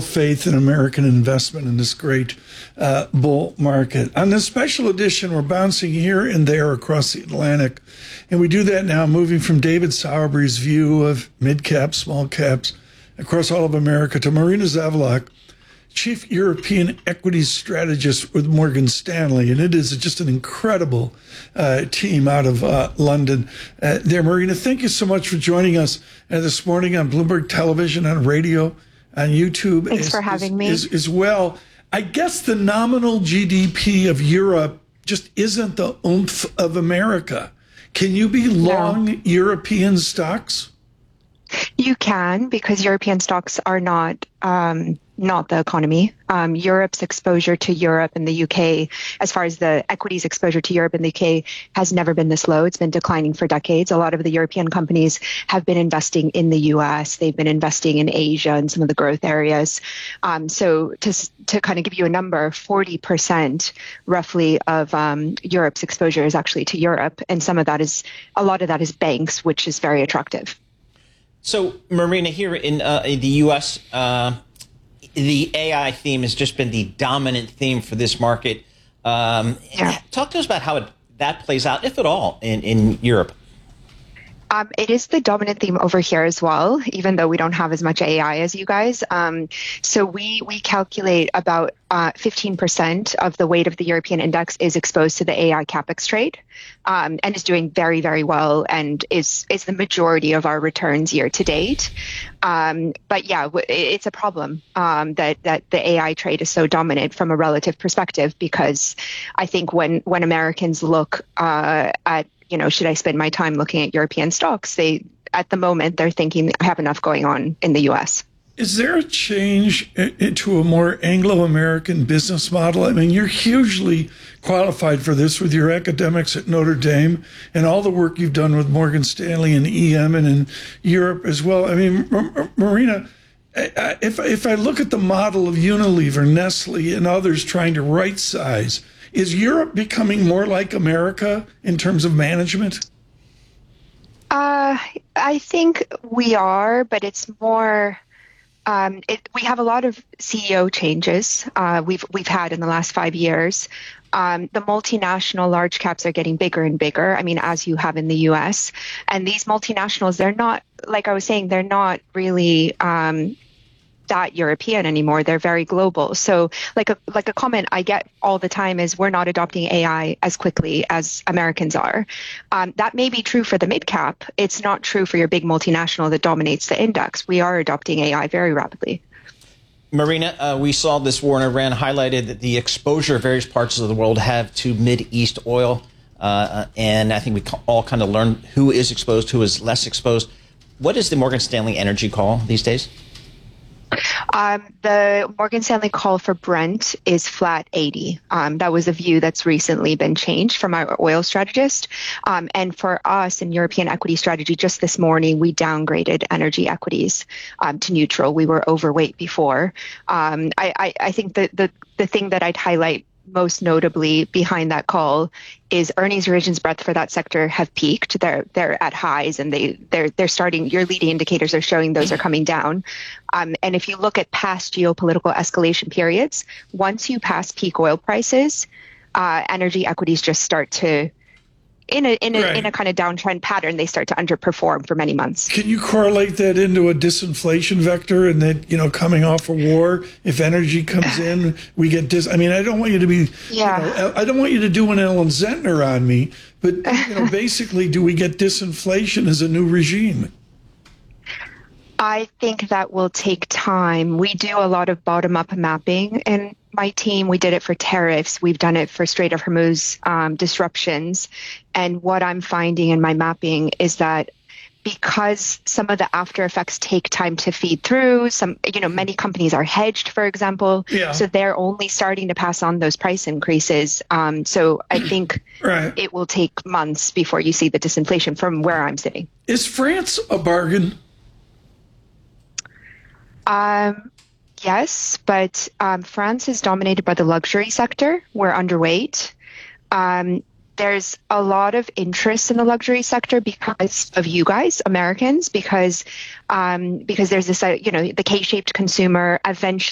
faith in American investment in this great bull market. On this special edition, we're bouncing here and there across the Atlantic. And we do that now, moving from David Sowerby's view of mid-caps, small caps, across all of America to Marina Zavlak, Chief European Equities Strategist with Morgan Stanley. And it is just an incredible team out of London. There, Marina, thank you so much for joining us this morning on Bloomberg Television, on radio, on YouTube. Thanks for having me. As well. I guess the nominal GDP of Europe just isn't the oomph of America. Can you be long European stocks? You can, because European stocks are not the economy. Europe's exposure to Europe and the UK, as far as the equities exposure to Europe and the UK, has never been this low. It's been declining for decades. A lot of the European companies have been investing in the US. They've been investing in Asia and some of the growth areas. So to kind of give you a number, 40% roughly of Europe's exposure is actually to Europe. And a lot of that is banks, which is very attractive. So, Marina, here in the U.S., the AI theme has just been the dominant theme for this market. Talk to us about how that plays out, if at all, in Europe. It is the dominant theme over here as well, even though we don't have as much AI as you guys. So we calculate about 15% of the weight of the European index is exposed to the AI capex trade, and is doing very, very well, and is the majority of our returns year to date. But yeah, it's a problem that the AI trade is so dominant from a relative perspective, because I think when Americans look at, should I spend my time looking at European stocks? At the moment, they're thinking, I have enough going on in the U.S. Is there a change into a more Anglo-American business model? I mean, you're hugely qualified for this with your academics at Notre Dame and all the work you've done with Morgan Stanley and EM and in Europe as well. I mean, Marina, if I look at the model of Unilever, Nestle, and others trying to right-size, is Europe becoming more like America in terms of management? I think we are, but it's more. We have a lot of CEO changes we've had in the last 5 years. The multinational large caps are getting bigger and bigger. I mean, as you have in the U.S. And these multinationals, they're not, like I was saying, they're not really that European anymore. They're very global. So like a comment I get all the time is, we're not adopting AI as quickly as Americans are. That may be true for the mid cap. It's not true for your big multinational that dominates the index. We are adopting AI very rapidly. Marina, we saw this war in Iran highlighted that the exposure various parts of the world have to Mid-East oil. And I think we all kind of learned who is exposed, who is less exposed. What is the Morgan Stanley energy call these days? The Morgan Stanley call for Brent is flat 80. That was a view that's recently been changed from our oil strategist. And for us in European equity strategy, just this morning, we downgraded energy equities to neutral. We were overweight before. I think the thing that I'd highlight most notably behind that call is earnings revisions breadth for that sector have peaked. They're at highs, and they're starting. Your leading indicators are showing those are coming down. And if you look at past geopolitical escalation periods, once you pass peak oil prices, energy equities just start to, in a kind of downtrend pattern, they start to underperform for many months. Can you correlate that into a disinflation vector, and that, coming off a war, if energy comes in, we get I mean, I don't want you to be, I don't want you to do an Ellen Zentner on me, but basically, do we get disinflation as a new regime? I think that will take time. We do a lot of bottom-up mapping in my team. We did it for tariffs. We've done it for Strait of Hormuz disruptions. And what I'm finding in my mapping is that because some of the after effects take time to feed through, many companies are hedged, for example, so they're only starting to pass on those price increases. So I think it will take months before you see the disinflation from where I'm sitting. Is France a bargain? Yes, but France is dominated by the luxury sector. We're underweight. There's a lot of interest in the luxury sector because of you guys, Americans, because there's this, the K-shaped consumer. Eventually,